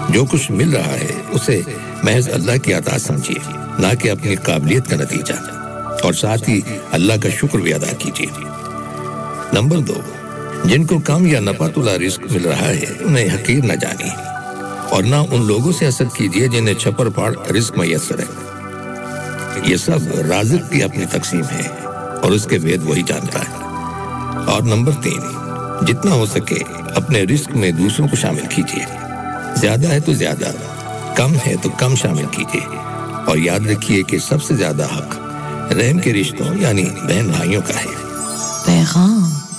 जो कुछ मिल रहा है उसे महज अल्लाह की अता समझिए, ना कि अपनी काबिलियत का नतीजा, और साथ ही अल्लाह का शुक्र भी अदा कीजिए। नंबर 2, जिनको कम या नफातुला रिस्क मिल रहा है उन्हें हकीर न जानिए, और ना उन लोगों से हसद कीजिए जिन्हें छपर फाड़ रिस्क मैसर है। ये सब राज़िक की अपनी तकसीम है और उसके भेद वही जानता है। और नंबर 3, जितना हो सके अपने रिस्क में दूसरों को शामिल कीजिए। ज्यादा है तो ज्यादा, कम है तो कम शामिल कीजिए, और याद रखिए कि सबसे ज्यादा हक रहम के रिश्तों यानी बहन भाइयों का है। पैगाम